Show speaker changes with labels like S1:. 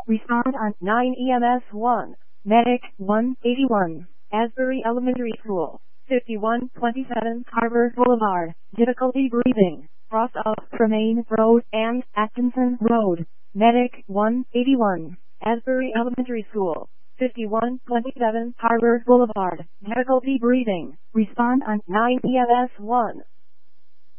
S1: Respond on 9 EMS 1. Medic 181. Asbury Elementary School. 5127 Carver Boulevard. Difficulty breathing. Cross of Tremaine Road and Atkinson Road. Medic 181. Asbury Elementary School. 5127 Carver Boulevard. Difficulty breathing. Respond on 9 EMS 1.